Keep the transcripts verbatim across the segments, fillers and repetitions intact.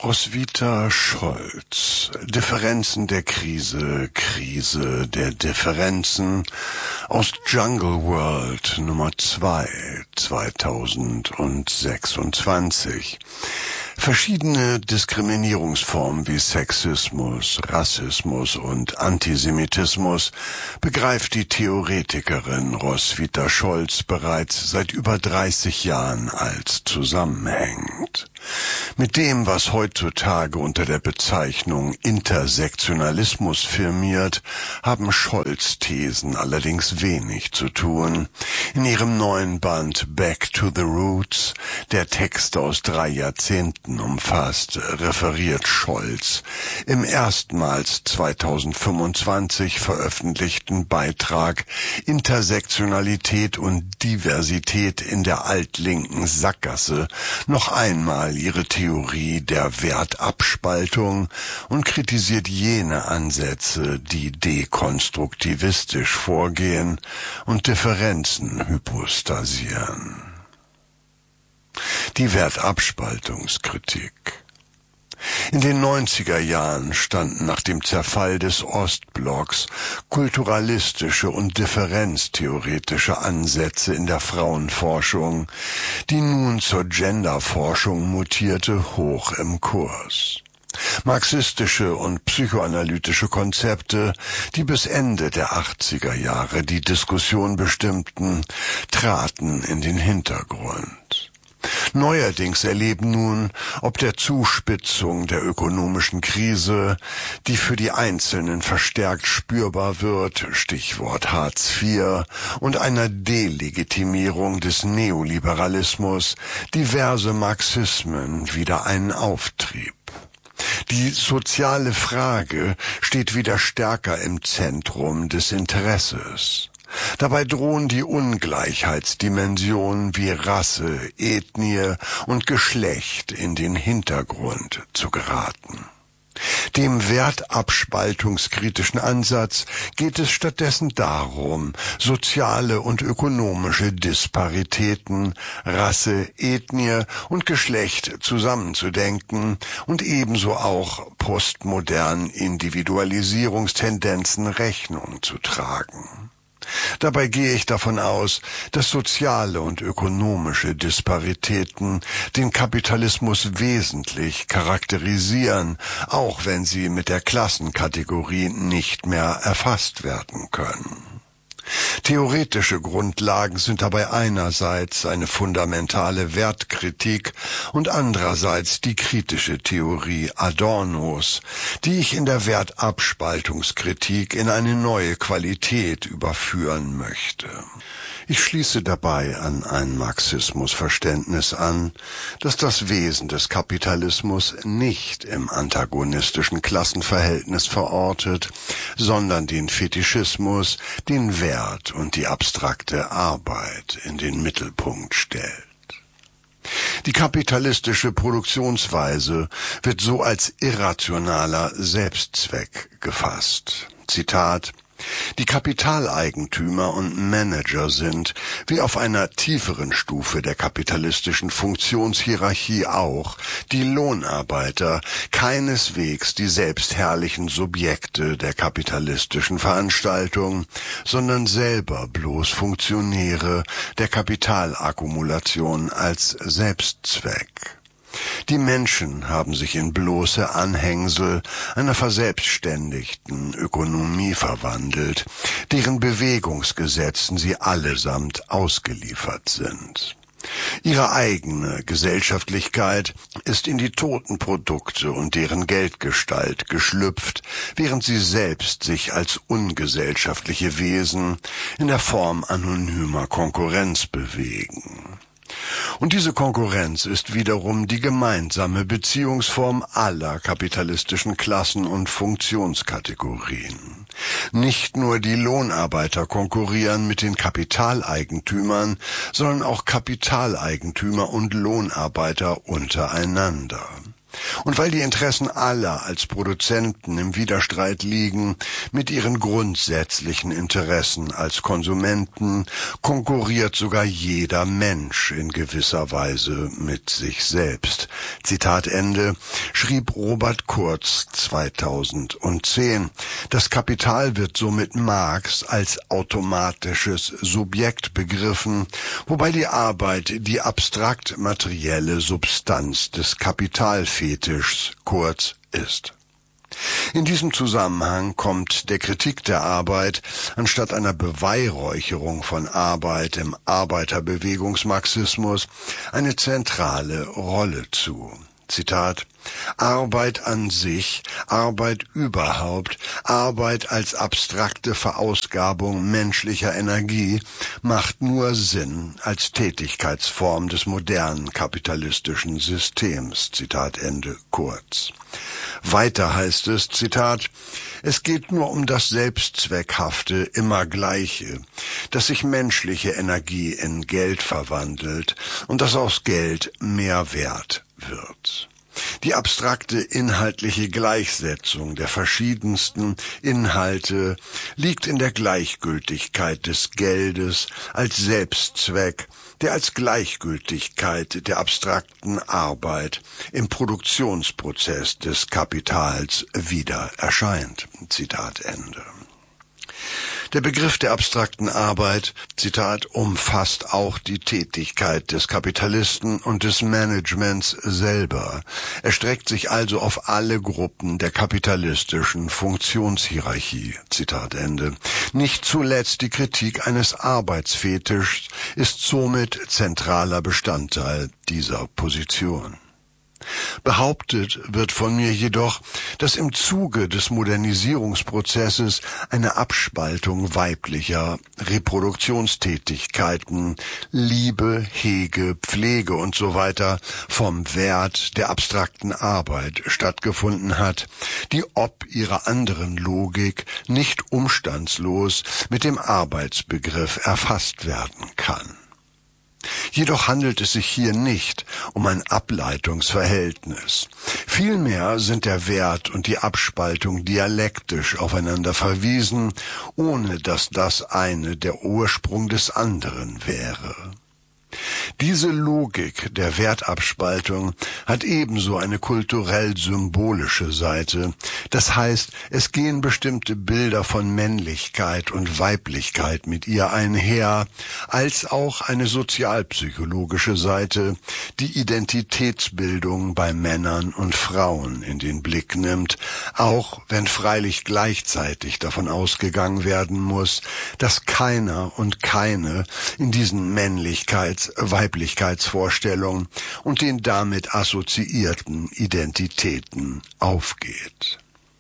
Roswitha Scholz. Differenzen der Krise, Krise der Differenzen aus Jungle World Nummer zwei, zweitausendsechsundzwanzig. Verschiedene Diskriminierungsformen wie Sexismus, Rassismus und Antisemitismus begreift die Theoretikerin Roswitha Scholz bereits seit über dreißig Jahren als zusammenhängend. Mit dem, was heutzutage unter der Bezeichnung Intersektionalismus firmiert, haben Scholz' Thesen allerdings wenig zu tun. In ihrem neuen Band Back to the Roots, der Texte aus drei Jahrzehnten umfasst, referiert Scholz im erstmals zweitausendfünfundzwanzig veröffentlichten Beitrag Intersektionalität und Diversität in der altlinken Sackgasse noch einmal ihre Theorie der Wertabspaltung und kritisiert jene Ansätze, die dekonstruktivistisch vorgehen und Differenzen hypostasieren. Die Wertabspaltungskritik. In den neunziger Jahren standen nach dem Zerfall des Ostblocks kulturalistische und differenztheoretische Ansätze in der Frauenforschung, die nun zur Genderforschung mutierte, hoch im Kurs. Marxistische und psychoanalytische Konzepte, die bis Ende der achtziger Jahre die Diskussion bestimmten, traten in den Hintergrund. Neuerdings erleben nun, ob der Zuspitzung der ökonomischen Krise, die für die Einzelnen verstärkt spürbar wird, Stichwort Hartz vier, und einer Delegitimierung des Neoliberalismus, diverse Marxismen wieder einen Auftrieb. Die soziale Frage steht wieder stärker im Zentrum des Interesses. Dabei drohen die Ungleichheitsdimensionen wie Rasse, Ethnie und Geschlecht in den Hintergrund zu geraten. Dem wertabspaltungskritischen Ansatz geht es stattdessen darum, soziale und ökonomische Disparitäten, Rasse, Ethnie und Geschlecht zusammenzudenken und ebenso auch postmodernen Individualisierungstendenzen Rechnung zu tragen. Dabei gehe ich davon aus, dass soziale und ökonomische Disparitäten den Kapitalismus wesentlich charakterisieren, auch wenn sie mit der Klassenkategorie nicht mehr erfasst werden können. Theoretische Grundlagen sind dabei einerseits eine fundamentale Wertkritik und andererseits die kritische Theorie Adornos, die ich in der Wertabspaltungskritik in eine neue Qualität überführen möchte. Ich schließe dabei an ein Marxismusverständnis an, das das Wesen des Kapitalismus nicht im antagonistischen Klassenverhältnis verortet, sondern den Fetischismus, den Wert und die abstrakte Arbeit in den Mittelpunkt stellt. Die kapitalistische Produktionsweise wird so als irrationaler Selbstzweck gefasst. Zitat: Die Kapitaleigentümer und Manager sind, wie auf einer tieferen Stufe der kapitalistischen Funktionshierarchie auch, die Lohnarbeiter, keineswegs die selbstherrlichen Subjekte der kapitalistischen Veranstaltung, sondern selber bloß Funktionäre der Kapitalakkumulation als Selbstzweck. Die Menschen haben sich in bloße Anhängsel einer verselbstständigten Ökonomie verwandelt, deren Bewegungsgesetzen sie allesamt ausgeliefert sind. Ihre eigene Gesellschaftlichkeit ist in die toten Produkte und deren Geldgestalt geschlüpft, während sie selbst sich als ungesellschaftliche Wesen in der Form anonymer Konkurrenz bewegen. Und diese Konkurrenz ist wiederum die gemeinsame Beziehungsform aller kapitalistischen Klassen und Funktionskategorien. Nicht nur die Lohnarbeiter konkurrieren mit den Kapitaleigentümern, sondern auch Kapitaleigentümer und Lohnarbeiter untereinander. Und weil die Interessen aller als Produzenten im Widerstreit liegen mit ihren grundsätzlichen Interessen als Konsumenten, konkurriert sogar jeder Mensch in gewisser Weise mit sich selbst. Zitat Ende, schrieb Robert Kurz zweitausendzehn. Das Kapital wird somit Marx als automatisches Subjekt begriffen, wobei die Arbeit die abstrakt materielle Substanz des Kapitalfetischs Kurz ist. In diesem Zusammenhang kommt der Kritik der Arbeit anstatt einer Beweihräucherung von Arbeit im Arbeiterbewegungsmarxismus eine zentrale Rolle zu. Zitat: Arbeit an sich, Arbeit überhaupt, Arbeit als abstrakte Verausgabung menschlicher Energie macht nur Sinn als Tätigkeitsform des modernen kapitalistischen Systems. Zitat Ende Kurz. Weiter heißt es, Zitat, es geht nur um das Selbstzweckhafte, immer Gleiche, dass sich menschliche Energie in Geld verwandelt und dass aus Geld mehr Wert wird. Die abstrakte inhaltliche Gleichsetzung der verschiedensten Inhalte liegt in der Gleichgültigkeit des Geldes als Selbstzweck, der als Gleichgültigkeit der abstrakten Arbeit im Produktionsprozess des Kapitals wieder erscheint. Zitat Ende. Der Begriff der abstrakten Arbeit, Zitat, umfasst auch die Tätigkeit des Kapitalisten und des Managements selber. Er streckt sich also auf alle Gruppen der kapitalistischen Funktionshierarchie. Zitat Ende. Nicht zuletzt die Kritik eines Arbeitsfetischs ist somit zentraler Bestandteil dieser Position. Behauptet wird von mir jedoch, dass im Zuge des Modernisierungsprozesses eine Abspaltung weiblicher Reproduktionstätigkeiten, Liebe, Hege, Pflege und so weiter vom Wert der abstrakten Arbeit stattgefunden hat, die ob ihrer anderen Logik nicht umstandslos mit dem Arbeitsbegriff erfasst werden kann. Jedoch handelt es sich hier nicht um ein Ableitungsverhältnis. Vielmehr sind der Wert und die Abspaltung dialektisch aufeinander verwiesen, ohne dass das eine der Ursprung des anderen wäre. Diese Logik der Wertabspaltung hat ebenso eine kulturell-symbolische Seite. Das heißt, es gehen bestimmte Bilder von Männlichkeit und Weiblichkeit mit ihr einher, als auch eine sozialpsychologische Seite, die Identitätsbildung bei Männern und Frauen in den Blick nimmt, auch wenn freilich gleichzeitig davon ausgegangen werden muss, dass keiner und keine in diesen Männlichkeits- Weiblichkeitsvorstellungen und den damit assoziierten Identitäten aufgeht.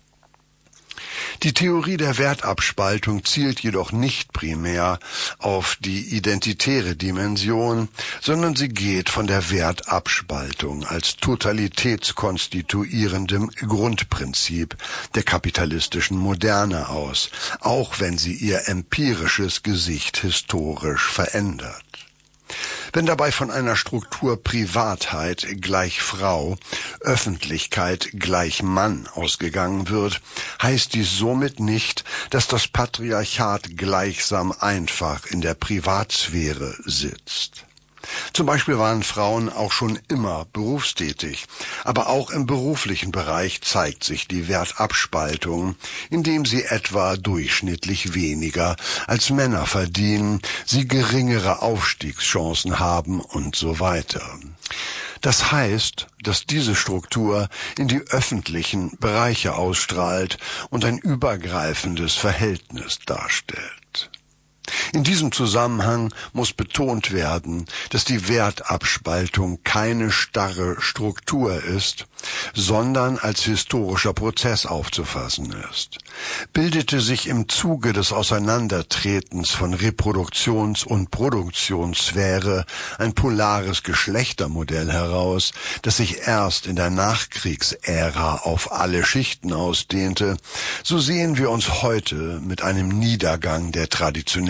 Die Theorie der Wertabspaltung zielt jedoch nicht primär auf die identitäre Dimension, sondern sie geht von der Wertabspaltung als totalitätskonstituierendem Grundprinzip der kapitalistischen Moderne aus, auch wenn sie ihr empirisches Gesicht historisch verändert. Wenn dabei von einer Struktur Privatheit gleich Frau, Öffentlichkeit gleich Mann ausgegangen wird, heißt dies somit nicht, dass das Patriarchat gleichsam einfach in der Privatsphäre sitzt. Zum Beispiel waren Frauen auch schon immer berufstätig, aber auch im beruflichen Bereich zeigt sich die Wertabspaltung, indem sie etwa durchschnittlich weniger als Männer verdienen, sie geringere Aufstiegschancen haben und so weiter. Das heißt, dass diese Struktur in die öffentlichen Bereiche ausstrahlt und ein übergreifendes Verhältnis darstellt. In diesem Zusammenhang muss betont werden, dass die Wertabspaltung keine starre Struktur ist, sondern als historischer Prozess aufzufassen ist. Bildete sich im Zuge des Auseinandertretens von Reproduktions- und Produktionssphäre ein polares Geschlechtermodell heraus, das sich erst in der Nachkriegsära auf alle Schichten ausdehnte, so sehen wir uns heute mit einem Niedergang der traditionellen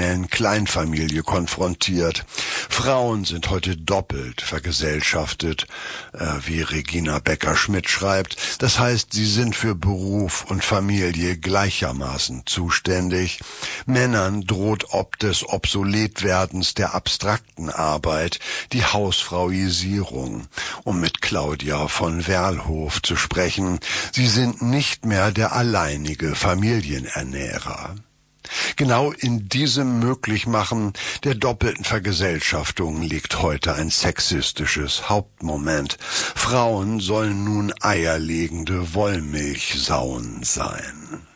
traditionellen Kleinfamilie konfrontiert. Frauen sind heute doppelt vergesellschaftet, äh, wie Regina Becker-Schmidt schreibt. Das heißt, sie sind für Beruf und Familie gleichermaßen zuständig. Männern droht ob des Obsoletwerdens der abstrakten Arbeit die Hausfrauisierung, um mit Claudia von Werlhof zu sprechen. Sie sind nicht mehr der alleinige Familienernährer. Genau in diesem Möglichmachen der doppelten Vergesellschaftung liegt heute ein sexistisches Hauptmoment. Frauen sollen nun eierlegende Wollmilchsauen sein.